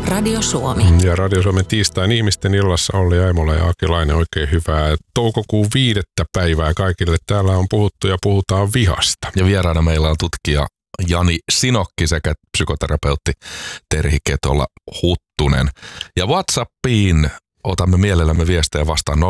Radio Suomi. Ja Radio Suomen tiistain ihmisten illassa Olli Aimola ja Akilainen, oikein hyvää toukokuun 5. päivää kaikille. Täällä on puhuttu ja puhutaan vihasta. Ja vieraana meillä on tutkija Jani Sinokki sekä psykoterapeutti Terhi Ketola-Huttunen. Ja WhatsAppiin otamme mielellämme viestejä vastaan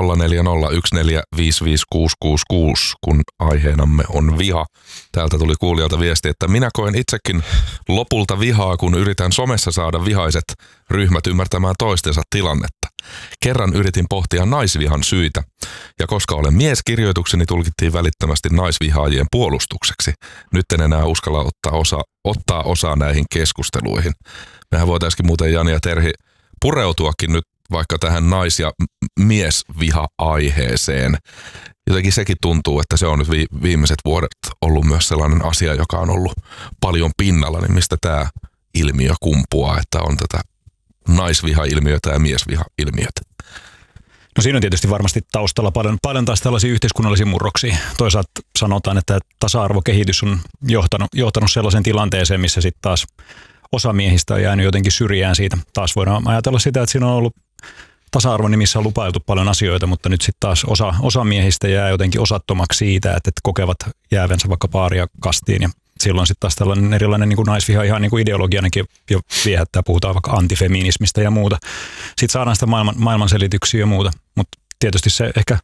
0401455666, kun aiheenamme on viha. Täältä tuli kuulijalta viesti, että minä koen itsekin lopulta vihaa, kun yritän somessa saada vihaiset ryhmät ymmärtämään toistensa tilannetta. Kerran yritin pohtia naisvihan syitä, ja koska olen mies, kirjoitukseni tulkittiin välittömästi naisvihaajien puolustukseksi. Nyt en enää uskalla ottaa osaa näihin keskusteluihin. Mehän voitaisiin muuten, Jani ja Terhi, pureutuakin nyt vaikka tähän nais- ja miesviha-aiheeseen. Jotenkin sekin tuntuu, että se on nyt viimeiset vuodet ollut myös sellainen asia, joka on ollut paljon pinnalla, niin mistä tämä ilmiö kumpuaa, että on tätä naisviha-ilmiötä ja miesviha-ilmiötä. No siinä on tietysti varmasti taustalla paljon taas tällaisia yhteiskunnallisia murroksia. Toisaalta sanotaan, että tasa-arvokehitys on johtanut sellaisen tilanteeseen, missä sitten taas osa miehistä on jäänyt jotenkin syrjään siitä. Taas voidaan ajatella sitä, että siinä on ollut tasa-arvon nimissä on lupailtu paljon asioita, mutta nyt sitten taas osa miehistä jää jotenkin osattomaksi siitä, että kokevat jäävänsä vaikka paaria kastiin. Ja silloin sitten taas tällainen erilainen niin kuin naisviha ihan niin kuin ideologianakin jo viehättää, puhutaan vaikka antifeminismistä ja muuta. Sitten saadaan sitä maailmanselityksiä ja muuta, mutta tietysti se ehkä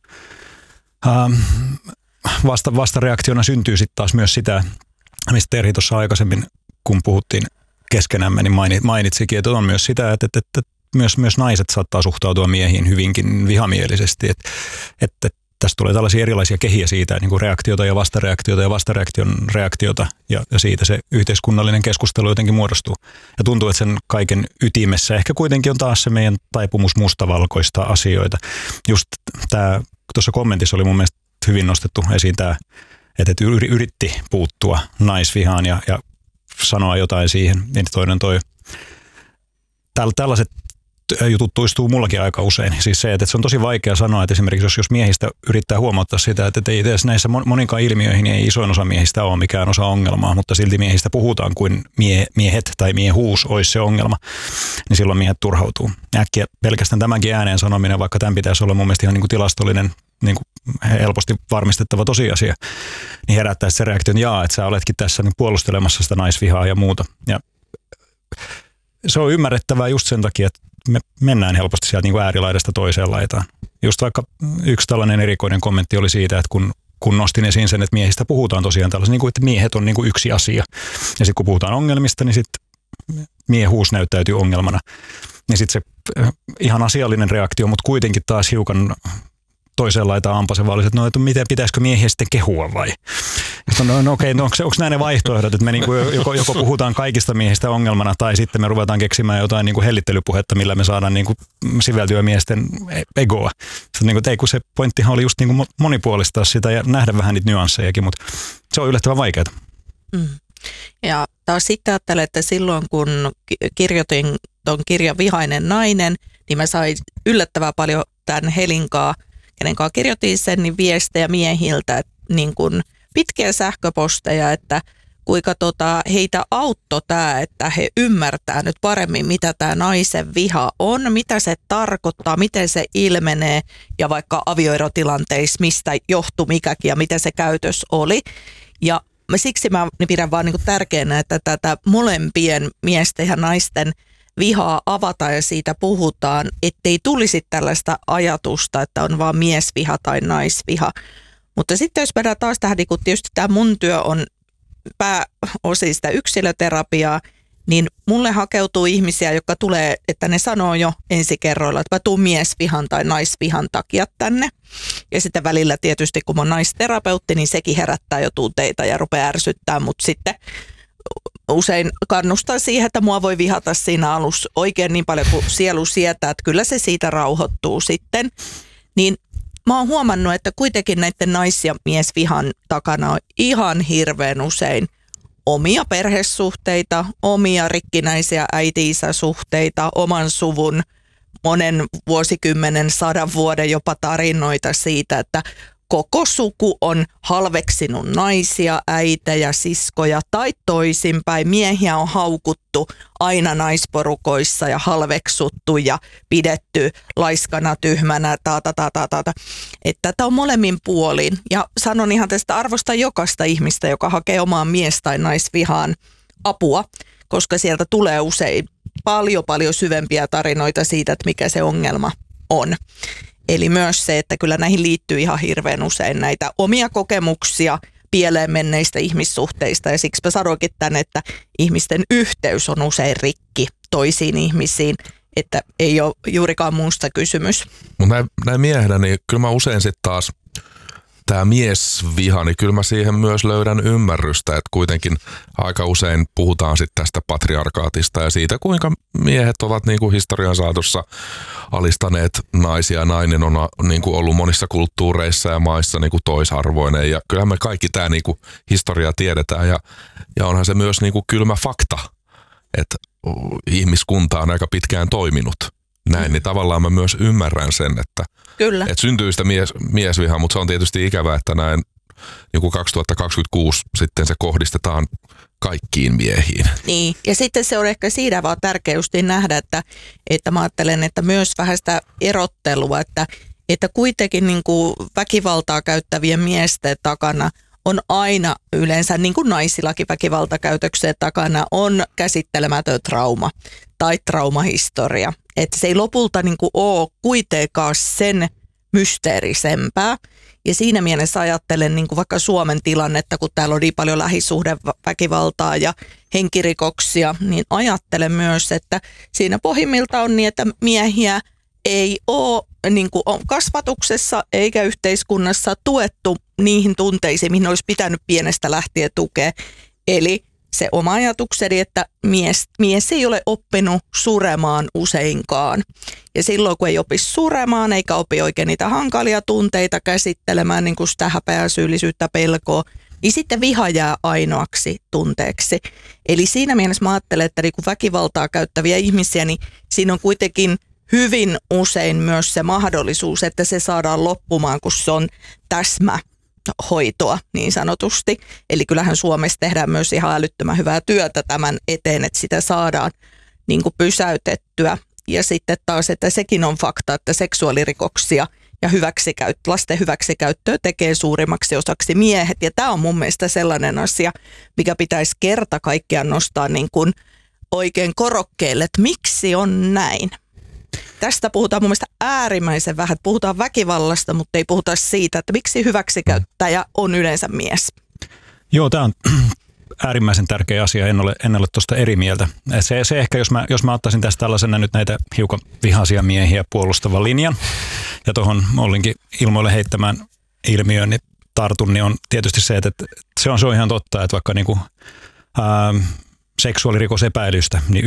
vastareaktiona syntyy sitten taas myös sitä, mistä Terhi tuossa aikaisemmin, kun puhuttiin keskenämme, niin mainitsikin, että on myös sitä, että myös naiset saattaa suhtautua miehiin hyvinkin vihamielisesti, että tästä tulee tällaisia erilaisia kehiä siitä, niin kuin reaktiota ja vastareaktion reaktiota, ja siitä se yhteiskunnallinen keskustelu jotenkin muodostuu. Ja tuntuu, että sen kaiken ytimessä ehkä kuitenkin on taas se meidän taipumus mustavalkoista asioita. Just tämä, tuossa kommentissa oli mun mielestä hyvin nostettu esiin tämä, että yritti puuttua naisvihaan ja sanoa jotain siihen, niin toinen toi. Tällaiset jutut toistuu mullakin aika usein. Siis se, että se on tosi vaikea sanoa, että esimerkiksi jos miehistä yrittää huomauttaa sitä, että ei edes näissä moninkaan ilmiöihin ei isoin osa miehistä ole mikään osa ongelmaa, mutta silti miehistä puhutaan kuin miehet tai miehuus olisi se ongelma, niin silloin miehet turhautuu. Äkkiä pelkästään tämänkin ääneen sanominen, vaikka tämän pitäisi olla mun mielestä ihan niin kuin tilastollinen, niin kuin helposti varmistettava tosiasia, niin herättää se reaktion, että sä oletkin tässä niin puolustelemassa sitä naisvihaa ja muuta. Ja se on ymmärrettävää just sen takia, että me mennään helposti sieltä niin kuin äärilaidasta toiseen laitaan. Just vaikka yksi tällainen erikoinen kommentti oli siitä, että kun nostin esiin sen, että miehistä puhutaan tosiaan tällaisen, niin kuin, että miehet on niin kuin yksi asia. Ja sitten kun puhutaan ongelmista, niin sitten miehuus näyttäytyy ongelmana. Niin sitten se ihan asiallinen reaktio, mutta kuitenkin taas hiukan toiseen laitaan ampaseva oli, että miten pitäisikö miehiä sitten kehua vai? Onko nämä ne vaihtoehdot, että me niinku joko puhutaan kaikista miehistä ongelmana tai sitten me ruvetaan keksimään jotain niinku hellittelypuhetta, millä me saadaan niinku siveltyä miesten egoa. Kun se pointtihan oli just niinku monipuolistaa sitä ja nähdä vähän niitä nyanssejakin, mutta se on yllättävän vaikeaa. Ja taas sitten ajattelen, että silloin kun kirjoitin tuon kirjan Vihainen nainen, niin mä sain yllättävän paljon tämän Helinkaa, kenen kanssa kirjoitin sen, niin viestejä miehiltä, niin kuin pitkiä sähköposteja, että kuinka heitä auttoi tämä, että he ymmärtää nyt paremmin, mitä tämä naisen viha on, mitä se tarkoittaa, miten se ilmenee ja vaikka avioerotilanteissa, mistä johtui mikäkin ja miten se käytös oli. Ja siksi mä pidän vaan niin kuin tärkeänä, että tätä molempien miesten ja naisten vihaa avataan ja siitä puhutaan, ettei tulisi tällaista ajatusta, että on vaan miesviha tai naisviha. Mutta sitten jos mennään taas tähän, niin kun tietysti tämä mun työ on pääosin sitä yksilöterapiaa, niin mulle hakeutuu ihmisiä, jotka tulee, että ne sanoo jo ensikerroilla, että mä tuun miesvihan tai naisvihan takia tänne. Ja sitten välillä tietysti, kun mä oon naisterapeutti, niin sekin herättää jo tunteita ja rupeaa ärsyttää, mutta sitten usein kannustan siihen, että mua voi vihata siinä alussa oikein niin paljon kuin sielu sietää, että kyllä se siitä rauhoittuu sitten. Niin mä oon huomannut, että kuitenkin näiden nais- ja miesvihan takana on ihan hirveän usein omia perhesuhteita, omia rikkinäisiä äiti-isä-suhteita, oman suvun monen vuosikymmenen, 100 vuoden jopa tarinoita siitä, että koko suku on halveksinut naisia, äitejä, siskoja tai toisinpäin. Miehiä on haukuttu aina naisporukoissa ja halveksuttu ja pidetty laiskana, tyhmänä, Että tätä on molemmin puolin. Ja sanon ihan tästä, arvosta jokaista ihmistä, joka hakee omaan mies- tai naisvihaan apua, koska sieltä tulee usein paljon syvempiä tarinoita siitä, että mikä se ongelma on. Eli myös se, että kyllä näihin liittyy ihan hirveän usein näitä omia kokemuksia pieleen menneistä ihmissuhteista. Ja siksi mä sanoinkin tänne, että ihmisten yhteys on usein rikki toisiin ihmisiin, että ei ole juurikaan muusta kysymys. Mutta näin miehenä, niin kyllä mä usein sitten taas tämä miesviha, niin kyllä mä siihen myös löydän ymmärrystä, että kuitenkin aika usein puhutaan sitten tästä patriarkaatista ja siitä, kuinka miehet ovat niin kuin historian saatossa alistaneet naisia ja nainen on niin kuin ollut monissa kulttuureissa ja maissa niin kuin toisarvoinen ja kyllähän me kaikki tämä niin kuin historia tiedetään ja onhan se myös niin kuin kylmä fakta, että ihmiskunta on aika pitkään toiminut. Näin, niin tavallaan mä myös ymmärrän sen, että syntyy sitä miesvihaa, mutta se on tietysti ikävää, että näin niin kuin 2026 sitten se kohdistetaan kaikkiin miehiin. Niin, ja sitten se on ehkä siinä vaan tärkeä justiin nähdä, että mä ajattelen, että myös vähän sitä erottelua, että kuitenkin niin kuin väkivaltaa käyttävien miesten takana on aina yleensä, niin kuin naisillakin väkivaltakäytöksen takana, on käsittelemätön trauma tai traumahistoria. Että se ei lopulta niin kuin ole kuitenkaan sen mysteerisempää. Ja siinä mielessä ajattelen niin kuin vaikka Suomen tilannetta, kun täällä on niin paljon lähisuhdeväkivaltaa ja henkirikoksia, niin ajattelen myös, että siinä pohjimmilta on niin, että miehiä ei ole niin kuin kasvatuksessa eikä yhteiskunnassa tuettu niihin tunteisiin, mihin olisi pitänyt pienestä lähtien tukea. Eli se oma ajatukseni, että mies ei ole oppinut suremaan useinkaan. Ja silloin, kun ei opi suremaan eikä opi oikein niitä hankalia tunteita käsittelemään, niin kuin sitä häpeää, syyllisyyttä, pelkoa, niin sitten viha jää ainoaksi tunteeksi. Eli siinä mielessä mä ajattelen, että niin kuin väkivaltaa käyttäviä ihmisiä, niin siinä on kuitenkin hyvin usein myös se mahdollisuus, että se saadaan loppumaan, kun se on täsmähoitoa niin sanotusti. Eli kyllähän Suomessa tehdään myös ihan älyttömän hyvää työtä tämän eteen, että sitä saadaan niin kuin pysäytettyä. Ja sitten taas, että sekin on fakta, että seksuaalirikoksia ja lasten hyväksikäyttöä tekee suurimmaksi osaksi miehet. Ja tämä on mun mielestä sellainen asia, mikä pitäisi kerta kaikkiaan nostaa niin kuin oikein korokkeelle, että miksi on näin. Tästä puhutaan mun mielestä äärimmäisen vähän. Puhutaan väkivallasta, mutta ei puhuta siitä, että miksi hyväksikäyttäjä on yleensä mies. Joo, tämä on äärimmäisen tärkeä asia. En ole tuosta eri mieltä. Se ehkä, jos mä ottaisin tästä tällaisena nyt näitä hiukan vihaisia miehiä puolustavan linjan ja tuohon Ollinkin ilmoille heittämään ilmiöön niin tartun, niin on tietysti se, että se on ihan totta, että vaikka niinku, seksuaalirikosepäilystä, niin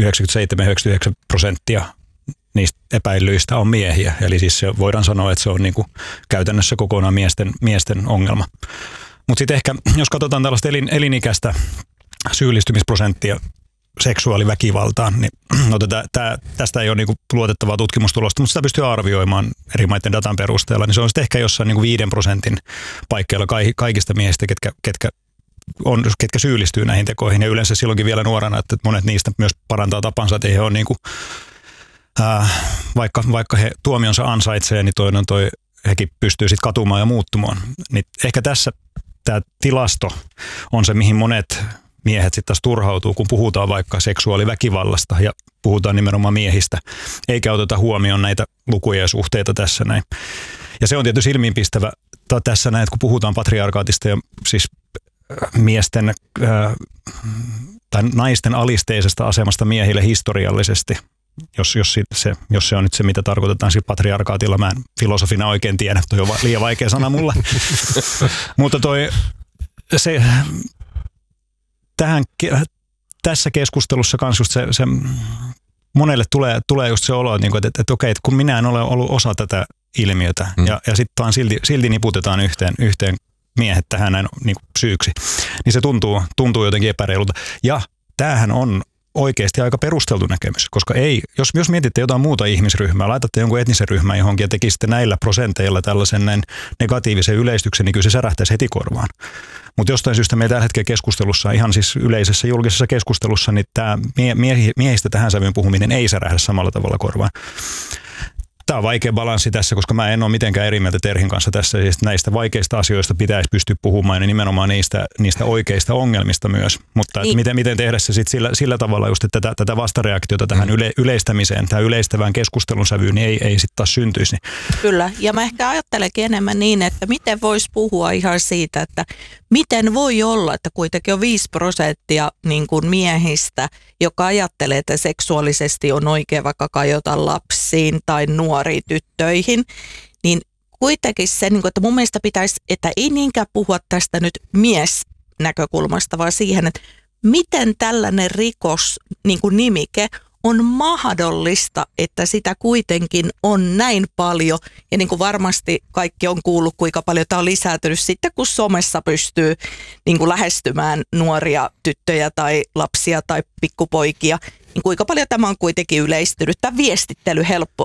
97-99% niistä epäilyistä on miehiä. Eli siis voidaan sanoa, että se on niinku käytännössä kokonaan miesten ongelma. Mutta sitten ehkä, jos katsotaan tällaista elinikäistä syyllistymisprosenttia seksuaaliväkivaltaan, niin tästä ei ole niinku luotettavaa tutkimustulosta, mutta sitä pystyy arvioimaan eri maiden datan perusteella, niin se on sitten ehkä jossain niinku 5% paikkeilla kaikista miehistä, ketkä syyllistyy näihin tekoihin. Ja yleensä silloinkin vielä nuorena, että monet niistä myös parantaa tapansa, että he on niinku, vaikka he tuomionsa ansaitsee, niin hekin pystyy sitten katumaan ja muuttumaan. Niin ehkä tässä tämä tilasto on se, mihin monet miehet sitten taas turhautuu, kun puhutaan vaikka seksuaaliväkivallasta ja puhutaan nimenomaan miehistä, eikä oteta huomioon näitä lukuja ja suhteita tässä näin. Ja se on tietysti silmiinpistävä tässä näin, että kun puhutaan patriarkaatista ja siis miesten tai naisten alisteisesta asemasta miehille historiallisesti, jos se on nyt se, mitä tarkoitetaan sillä patriarkaatilla. Mä en filosofina oikein tiedä, toi on liian vaikea sana mulle. Mutta tässä keskustelussa kans just se monelle tulee just se olo, että okei, että kun minä en ole ollut osa tätä ilmiötä ja sitten vaan silti niputetaan yhteen miehet tähän näin niin kuin syyksi, niin se tuntuu jotenkin epäreilulta. Ja tämähän on oikeasti aika perusteltu näkemys, koska jos mietitte jotain muuta ihmisryhmää, laitatte jonkun etnisen ryhmän johonkin ja tekisitte näillä prosenteilla tällaisen näin negatiivisen yleistyksen, niin kyllä se särähtäisi heti korvaan. Mutta jostain syystä meillä tällä hetkellä keskustelussa, ihan siis yleisessä julkisessa keskustelussa, niin tämä miehistä tähän sävyyn puhuminen ei särähdä samalla tavalla korvaan. Tämä on vaikea balanssi tässä, koska mä en ole mitenkään eri mieltä Terhin kanssa tässä. Siis näistä vaikeista asioista pitäisi pystyä puhumaan ja nimenomaan niistä oikeista ongelmista myös. Mutta miten tehdä se sitten sillä tavalla just, että tätä vastareaktiota tähän yleistämiseen, tähän yleistävään keskustelun sävyyn, niin ei sitten taas syntyisi. Kyllä, ja mä ehkä ajattelenkin enemmän niin, että miten voisi puhua ihan siitä, että miten voi olla, että kuitenkin on 5% niin kuin miehistä, joka ajattelee, että seksuaalisesti on oikein vaikka kajota lapsiin tai nuoriin tyttöihin, niin kuitenkin se, että mun mielestä pitäisi, että ei niinkään puhua tästä nyt miesnäkökulmasta, vaan siihen, että miten tällainen rikos, niin kuin nimike, on mahdollista, että sitä kuitenkin on näin paljon. Ja niin kuin varmasti kaikki on kuullut, kuinka paljon tämä on lisääntynyt sitten, kun somessa pystyy niin kuin lähestymään nuoria tyttöjä tai lapsia tai pikkupoikia. Niin kuinka paljon tämä on kuitenkin yleistynyt tämän viestittely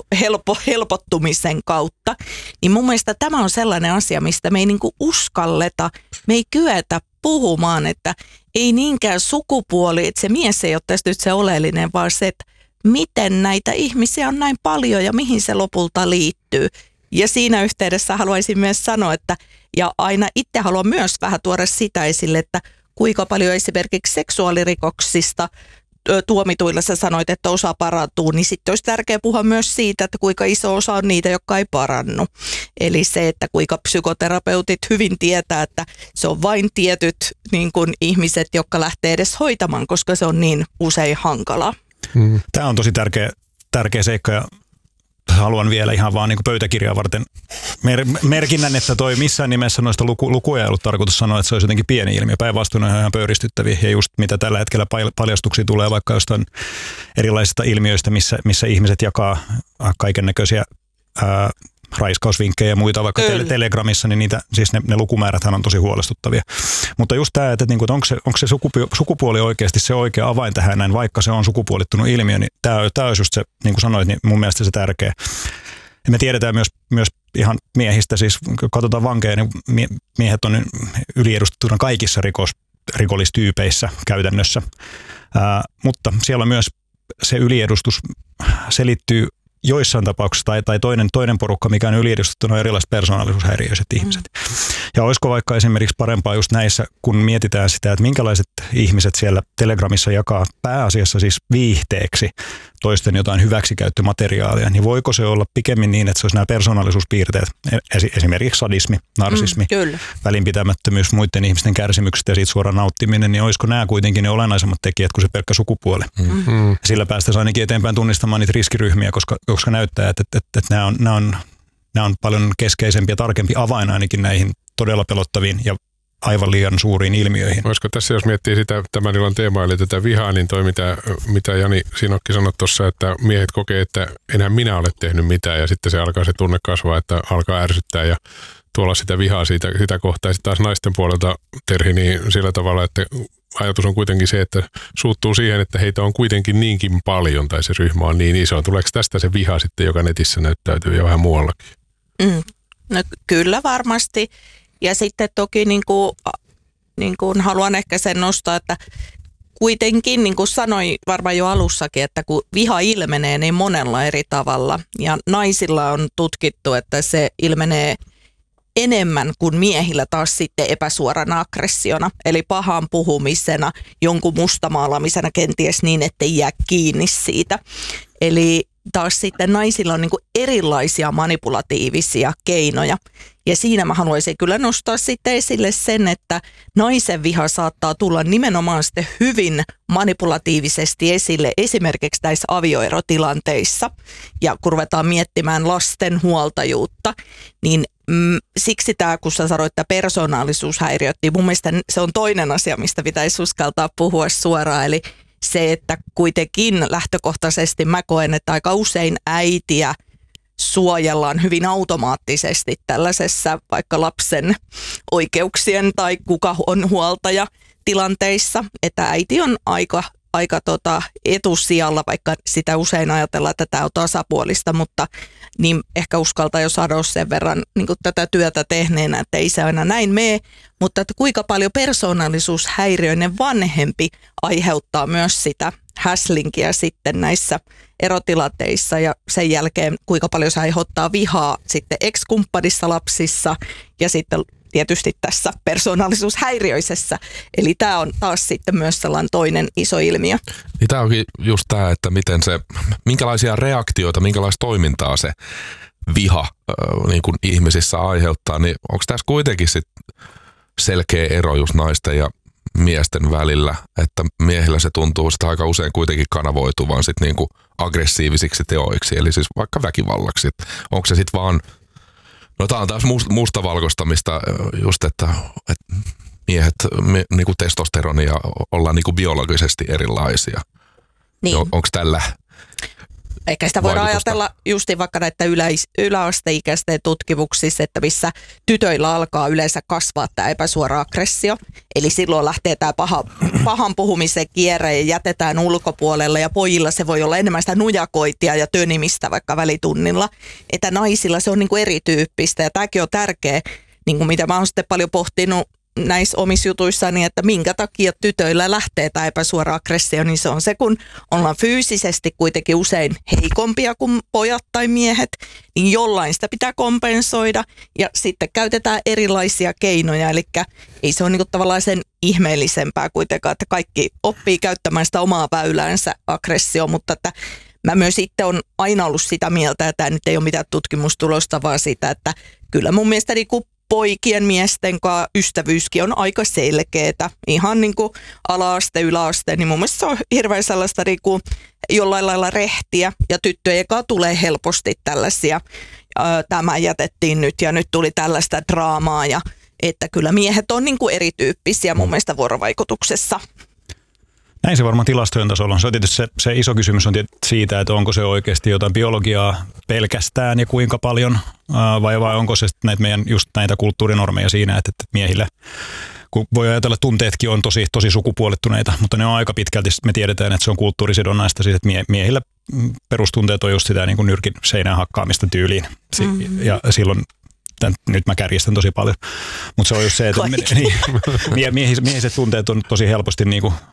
helpottumisen kautta. Niin mun mielestä tämä on sellainen asia, mistä me ei niin kuin uskalleta, me ei kyetä puhumaan, että ei niinkään sukupuoli, että se mies ei ole tässä nyt se oleellinen, vaan se, että miten näitä ihmisiä on näin paljon ja mihin se lopulta liittyy. Ja siinä yhteydessä haluaisin myös sanoa, että ja aina itse haluan myös vähän tuoda sitä esille, että kuinka paljon esimerkiksi seksuaalirikoksista tuomituilla sä sanoit, että osa parantuu, niin sitten olisi tärkeää puhua myös siitä, että kuinka iso osa on niitä, jotka ei parannu. Eli se, että kuinka psykoterapeutit hyvin tietää, että se on vain tietyt niin kuin ihmiset, jotka lähtee edes hoitamaan, koska se on niin usein hankalaa. Tämä on tosi tärkeä seikka ja haluan vielä ihan vaan niin kuin pöytäkirjaa varten merkinnän, että toi missään nimessä noista lukuja ei ollut tarkoitus sanoa, että se olisi jotenkin pieni ilmiö. Päinvastoin on ihan pöyristyttäviä ja just mitä tällä hetkellä paljastuksia tulee vaikka jostain erilaisista ilmiöistä, missä ihmiset jakaa kaiken näköisiä raiskausvinkkejä ja muita vaikka Telegramissa, niin niitä, siis ne lukumääräthän on tosi huolestuttavia. Mutta just tämä, että onko se sukupuoli oikeasti se oikea avain tähän näin, vaikka se on sukupuolittunut ilmiö, niin tämä olisi just se, niin kuin sanoit, niin mun mielestä se tärkeä. Ja me tiedetään myös ihan miehistä, siis kun katsotaan vankeja, niin miehet on yliedustettuna kaikissa rikollistyypeissä käytännössä, mutta siellä on myös se yliedustus selittyy joissain tapauksissa, tai toinen porukka, mikä on yliedustettuna, on erilaiset persoonallisuushäiriöiset ihmiset. Ja olisiko vaikka esimerkiksi parempaa just näissä, kun mietitään sitä, että minkälaiset ihmiset siellä Telegramissa jakaa pääasiassa siis viihteeksi toisten jotain hyväksikäyttömateriaalia, niin voiko se olla pikemmin niin, että se olisi nämä persoonallisuuspiirteet, esimerkiksi sadismi, narsismi, välinpitämättömyys, muiden ihmisten kärsimykset ja siitä suoraan nauttiminen, niin olisiko nämä kuitenkin ne olennaisemmat tekijät kuin se pelkkä sukupuoli. Sillä päästäisiin ainakin eteenpäin tunnistamaan niitä riskiryhmiä, koska näyttää, että nämä on paljon keskeisempi ja tarkempi avain ainakin näihin todella pelottaviin ja aivan liian suuriin ilmiöihin. Olisiko tässä, jos miettii sitä tämän illan teemaa, eli tätä vihaa, niin toi mitä Jani Sinokki sanoi tuossa, että miehet kokee, että enää minä ole tehnyt mitään, ja sitten se alkaa se tunne kasvaa, että alkaa ärsyttää ja tuolla sitä vihaa sitä kohtaa. Ja sitten taas naisten puolelta, Terhi, niin sillä tavalla, että ajatus on kuitenkin se, että suuttuu siihen, että heitä on kuitenkin niinkin paljon, tai se ryhmä on niin iso. Tuleeko tästä se viha sitten, joka netissä näyttäytyy ja vähän muuallakin? No kyllä varmasti. Ja sitten toki niin kuin haluan ehkä sen nostaa, että kuitenkin, niin kuin sanoin varmaan jo alussakin, että kun viha ilmenee niin monella eri tavalla. Ja naisilla on tutkittu, että se ilmenee enemmän kuin miehillä taas sitten epäsuorana aggressiona, eli pahan puhumisena, jonkun mustamaalaamisena kenties niin, ettei jää kiinni siitä. Eli taas sitten naisilla on niin kuin erilaisia manipulatiivisia keinoja. Ja siinä mä haluaisin kyllä nostaa sitten esille sen, että naisen viha saattaa tulla nimenomaan sitten hyvin manipulatiivisesti esille esimerkiksi näissä avioerotilanteissa. Ja kun ruvetaan miettimään lasten huoltajuutta, niin siksi tämä, kun sä sanoit, että persoonallisuushäiriöt, niin mun mielestä se on toinen asia, mistä pitäisi uskaltaa puhua suoraan. Eli se, että kuitenkin lähtökohtaisesti mä koen, että aika usein äitiä suojellaan hyvin automaattisesti tällaisessa vaikka lapsen oikeuksien tai kuka on huoltaja tilanteissa, että äiti on aika aika etusijalla, vaikka sitä usein ajatellaan, että tämä on tasapuolista, mutta niin ehkä uskaltaa jo sanoa sen verran niin kuin tätä työtä tehneenä, että ei se aina näin mene, mutta että kuinka paljon persoonallisuushäiriöinen vanhempi aiheuttaa myös sitä häslinkiä sitten näissä erotilanteissa ja sen jälkeen kuinka paljon se aiheuttaa vihaa sitten ex-kumppanissa lapsissa ja sitten tietysti tässä persoonallisuushäiriöisessä. Eli tämä on taas sitten myös sellainen toinen iso ilmiö. Niin tämä onkin just tämä, että minkälaisia reaktioita, minkälaista toimintaa se viha niin kuin ihmisissä aiheuttaa, niin onko tässä kuitenkin sit selkeä ero just naisten ja miesten välillä, että miehillä se tuntuu sitä aika usein kuitenkin kanavoituvan sit niinku aggressiivisiksi teoiksi, eli siis vaikka väkivallaksi. Onko se sitten vaan, no tää on taas mustavalkoistamista just, että miehet niinku testosteronia ollaan niinku biologisesti erilaisia. Niin. Onko tällä Ehkä sitä voidaan ajatella justiin vaikka näitä yläasteikäisten tutkimuksissa, että missä tytöillä alkaa yleensä kasvaa tämä epäsuora aggressio. Eli silloin lähtee tämä pahan puhumisen kierre ja jätetään ulkopuolelle ja pojilla se voi olla enemmän sitä nujakoitia ja tönimistä vaikka välitunnilla. Että naisilla se on niin kuin erityyppistä ja tämäkin on tärkeä, niin kuin mitä mä oon sitten paljon pohtinut näissä omissa jutuissani, että minkä takia tytöillä lähtee tämä epäsuora aggressio, niin se on se, kun ollaan fyysisesti kuitenkin usein heikompia kuin pojat tai miehet, niin jollain sitä pitää kompensoida ja sitten käytetään erilaisia keinoja, eli ei se ole niinku tavallaan sen ihmeellisempää kuitenkaan, että kaikki oppii käyttämään sitä omaa väyläänsä aggressio, mutta että mä myös itse on aina ollut sitä mieltä, että tämä nyt ei ole mitään tutkimustulosta, vaan sitä, että kyllä mun mielestä niinku poikien, miesten kanssa ystävyyskin on aika selkeetä. Ihan niin kuin ala-aste, yläaste, niin mun mielestä se on hirveän sellaista niin kuin jollain lailla rehtiä. Ja tyttöjen kanssa tulee helposti tällaisia, tämä jätettiin nyt ja nyt tuli tällaista draamaa. Ja että kyllä miehet on niin kuin erityyppisiä mun mielestä vuorovaikutuksessa. Näin se varmaan tilastojen tasolla on. Se on tietysti se iso kysymys on siitä, että onko se oikeasti jotain biologiaa pelkästään ja kuinka paljon, vai onko se näitä kulttuurinormeja siinä, että miehillä, kun voi ajatella, että tunteetkin on tosi sukupuolittuneita, mutta ne on aika pitkälti, me tiedetään, että se on kulttuurisidonnaista, siis että miehillä perustunteet on just sitä niin kuin nyrkin seinään hakkaamista tyyliin. Ja silloin nyt mä kärjistän tosi paljon, mutta se on just se, että miehiset tunteet on tosi helposti niin kuin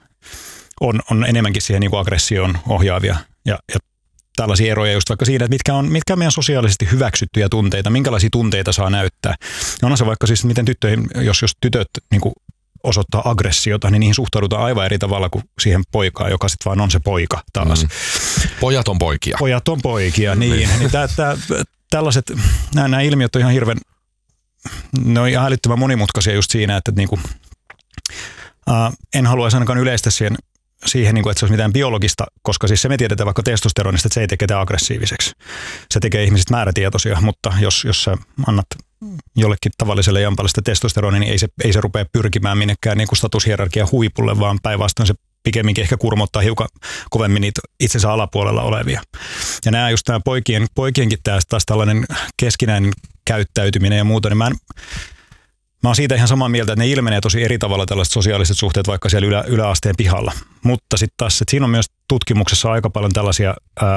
on enemmänkin siihen niin kuin aggressioon ohjaavia ja tällaisia eroja just vaikka siinä, että mitkä on meidän sosiaalisesti hyväksyttyjä tunteita, minkälaisia tunteita saa näyttää. Ja onhan se vaikka siis, miten tyttöihin, jos tytöt niin kuin osoittaa aggressiota, niin niihin suhtaudutaan aivan eri tavalla kuin siihen poikaan, joka sitten vaan on se poika taas. Pojat on poikia. Pojat on poikia, niin tällaiset, nämä ilmiöt on ihan ne on ihan älyttömän monimutkaisia just siinä, että niinku, en haluaisi ainakaan yleistä siihen niin kuin, että se olisi mitään biologista, koska siis se me tiedetään vaikka testosteronista, että se ei tee ketään aggressiiviseksi. Se tekee ihmisistä määrätietoisia, mutta jos sä annat jollekin tavalliselle jampalle sitä testosteronia, niin ei se rupea pyrkimään minnekään niin kuin statushierarkian huipulle, vaan päinvastoin se pikemminkin ehkä kurmottaa hiukan kovemmin niitä itsensä alapuolella olevia. Ja nämä just nämä poikienkin taas tällainen keskinäinen käyttäytyminen ja muuta, niin mä oon siitä ihan samaa mieltä, että ne ilmenee tosi eri tavalla tällaiset sosiaaliset suhteet vaikka siellä yläasteen pihalla. Mutta sitten taas, että siinä on myös tutkimuksessa aika paljon tällaisia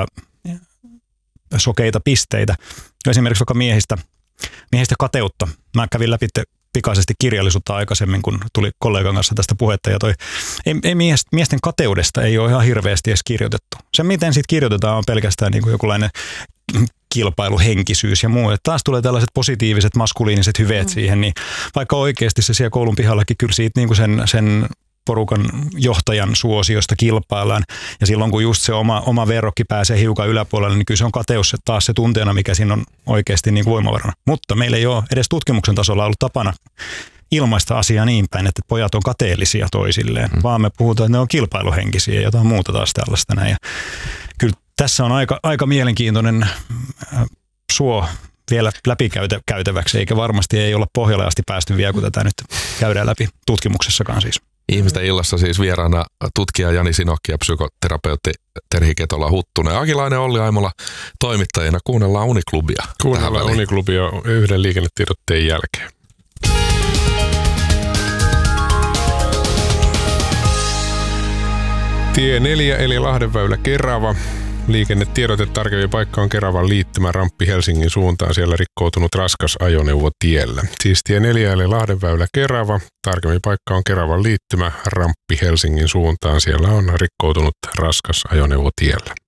sokeita pisteitä. Esimerkiksi vaikka miehistä kateutta. Mä kävin läpi pikaisesti kirjallisuutta aikaisemmin, kun tuli kollegan kanssa tästä puhetta. Ja ei miesten kateudesta ei ole ihan hirveästi edes kirjoitettu. Se, miten siitä kirjoitetaan, on pelkästään niin kuin jokinlainen kilpailuhenkisyys ja muu. Että taas tulee tällaiset positiiviset, maskuliiniset hyveet siihen, niin vaikka oikeasti se siellä koulun pihallakin kyllä siitä niin kuin sen porukan johtajan suosiosta kilpaillaan. Ja silloin kun just se oma verrokki pääsee hiukan yläpuolelle, niin kyllä se on kateus taas se tunteena, mikä siinä on oikeasti niin kuin voimavarana. Mutta meillä ei ole edes tutkimuksen tasolla ollut tapana ilmaista asiaa niin päin, että pojat on kateellisia toisilleen, vaan me puhutaan, että ne on kilpailuhenkisiä ja jotain muuta taas tällaista näin. Ja kyllä tässä on aika mielenkiintoinen suo vielä läpikäytäväksi, eikä varmasti ei olla pohjalle asti päästy vielä, kun tätä nyt käydään läpi tutkimuksessakaan siis. Ihmisten illassa siis vieraana tutkija Jani Sinokki ja psykoterapeutti Terhi Ketola-Huttunen. Akilainen Olli Aimola toimittajina. Kuunnellaan Uniklubia. Kuunnellaan Uniklubia yhden liikennetiedotteen jälkeen. Tie 4 eli Lahdenväylä Kerava. Liikennetiedote tarkempi paikka on Keravan liittymä ramppi Helsingin suuntaan. Siellä rikkoutunut raskas ajoneuvo tiellä. Siis tie 4 eli Lahdenväylä Kerava. Tarkempi paikka on Keravan liittymä ramppi Helsingin suuntaan. Siellä on rikkoutunut raskas ajoneuvo tiellä.